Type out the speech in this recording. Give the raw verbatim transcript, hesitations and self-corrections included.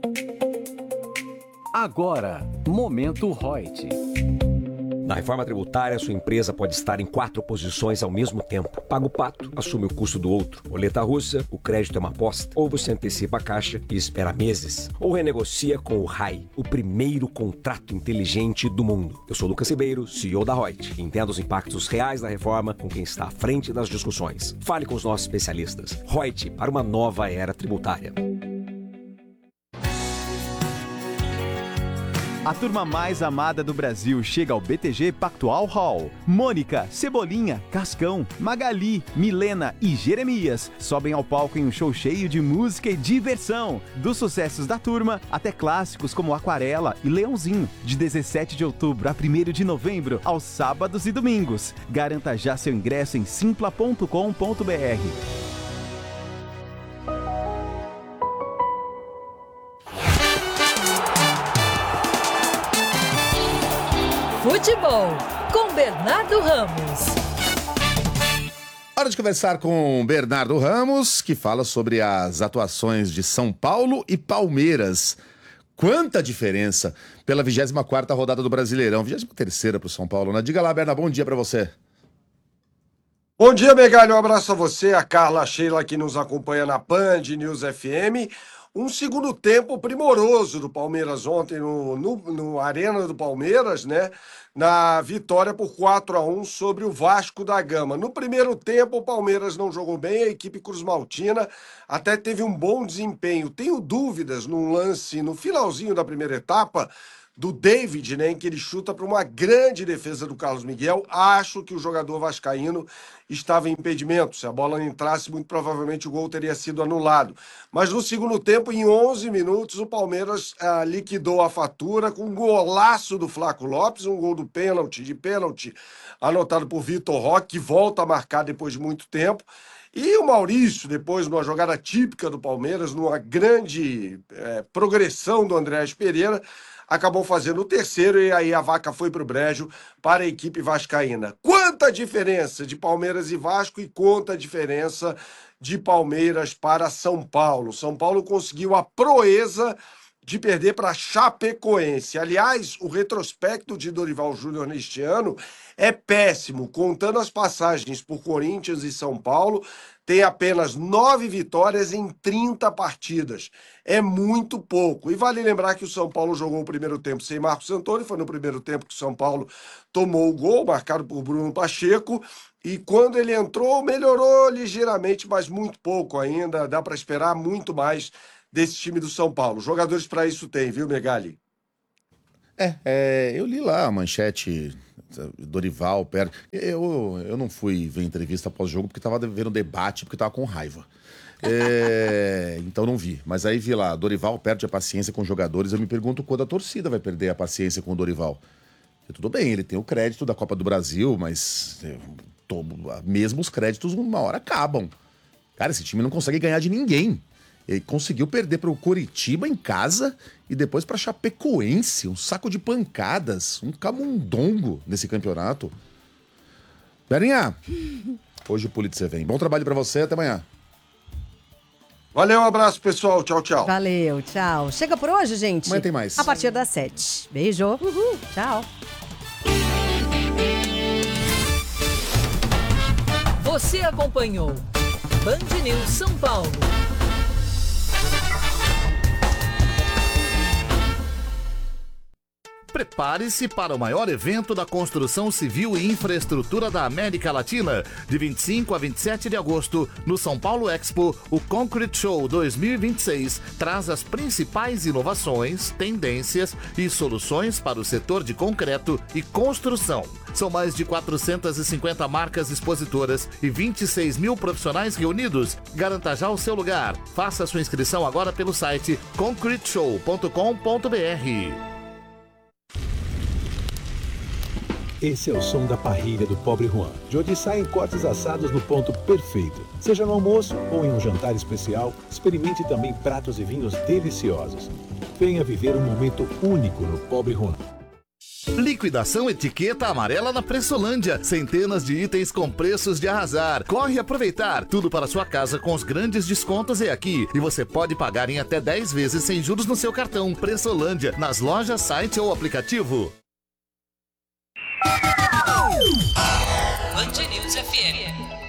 Agora, Momento Reut. Na reforma tributária, sua empresa pode estar em quatro posições ao mesmo tempo. Paga o pato, assume o custo do outro. Roleta russa, o crédito é uma aposta. Ou você antecipa a caixa e espera meses. Ou renegocia com o R A I, o primeiro contrato inteligente do mundo. Eu sou Lucas Ribeiro, C E O da Reut. Entenda os impactos reais da reforma com quem está à frente das discussões. Fale com os nossos especialistas. Reut, para uma nova era tributária. A turma mais amada do Brasil chega ao B T G Pactual Hall. Mônica, Cebolinha, Cascão, Magali, Milena e Jeremias sobem ao palco em um show cheio de música e diversão. Dos sucessos da turma até clássicos como Aquarela e Leãozinho. De dezessete de outubro a primeiro de novembro, aos sábados e domingos. Garanta já seu ingresso em simpla ponto com ponto br. Futebol, com Bernardo Ramos. Hora de conversar com Bernardo Ramos, que fala sobre as atuações de São Paulo e Palmeiras. Quanta diferença pela vigésima quarta rodada do Brasileirão, vigésima terceira para o São Paulo, né? Diga lá, Bernardo, bom dia para você. Bom dia, Megalho, um abraço a você, a Carla, a Sheila que nos acompanha na Band News F M. Um segundo tempo primoroso do Palmeiras ontem no, no, no Arena do Palmeiras, né? Na vitória por quatro a um sobre o Vasco da Gama. No primeiro tempo, o Palmeiras não jogou bem, a equipe cruzmaltina até teve um bom desempenho. Tenho dúvidas num lance no finalzinho da primeira etapa do David, né, em que ele chuta para uma grande defesa do Carlos Miguel. Acho que o jogador vascaíno estava em impedimento. Se a bola entrasse, muito provavelmente o gol teria sido anulado. Mas no segundo tempo, em onze minutos, o Palmeiras ah, liquidou a fatura com um golaço do Flaco Lopes, um gol do pênalti, de pênalti, anotado por Vitor Roque, que volta a marcar depois de muito tempo. E o Maurício, depois, numa jogada típica do Palmeiras, numa grande eh, progressão do Andréas Pereira, acabou fazendo o terceiro e aí a vaca foi para o brejo para a equipe vascaína. Quanta diferença de Palmeiras e Vasco e quanta diferença de Palmeiras para São Paulo. São Paulo conseguiu a proeza de perder para Chapecoense. Aliás, o retrospecto de Dorival Júnior neste ano é péssimo. Contando as passagens por Corinthians e São Paulo, tem apenas nove vitórias em trinta partidas. É muito pouco. E vale lembrar que o São Paulo jogou o primeiro tempo sem Marcos Antônio. Foi no primeiro tempo que o São Paulo tomou o gol, marcado por Bruno Pacheco. E quando ele entrou, melhorou ligeiramente, mas muito pouco ainda. Dá para esperar muito mais desse time do São Paulo. Jogadores para isso tem, viu, Megali? É, é, eu li lá a manchete, Dorival, perto. Eu, eu não fui ver entrevista pós-jogo porque tava vendo debate, porque tava com raiva. É, então não vi. Mas aí vi lá, Dorival perde a paciência com os jogadores. Eu me pergunto quando a torcida vai perder a paciência com o Dorival. E tudo bem, ele tem o crédito da Copa do Brasil, mas é, tô, mesmo os créditos uma hora acabam. Cara, esse time não consegue ganhar de ninguém. Ele conseguiu perder para o Coritiba em casa e depois para Chapecoense, um saco de pancadas, um camundongo nesse campeonato. Berinha, hoje o Pulitzer vem. Bom trabalho para você, até amanhã. Valeu, um abraço, pessoal. Tchau, tchau. Valeu, tchau. Chega por hoje, gente. Amanhã tem mais. A partir das sete. Beijo. Uhul. Tchau. Você acompanhou Band News São Paulo. Prepare-se para o maior evento da construção civil e infraestrutura da América Latina. De vinte e cinco a vinte e sete de agosto, no São Paulo Expo, o Concrete Show dois mil e vinte e seis traz as principais inovações, tendências e soluções para o setor de concreto e construção. São mais de quatrocentas e cinquenta marcas expositoras e vinte e seis mil profissionais reunidos. Garanta já o seu lugar. Faça sua inscrição agora pelo site concrete show ponto com ponto b r. Esse é o som da parrilha do Pobre Juan, de onde saem cortes assados no ponto perfeito. Seja no almoço ou em um jantar especial, experimente também pratos e vinhos deliciosos. Venha viver um momento único no Pobre Juan. Liquid Liquidação etiqueta amarela na Pressolândia. Centenas de itens com preços de arrasar. Corre aproveitar. Tudo para sua casa com os grandes descontos é aqui. E você pode pagar em até dez vezes sem juros no seu cartão. Pressolândia, nas lojas, site ou aplicativo. Band News F M.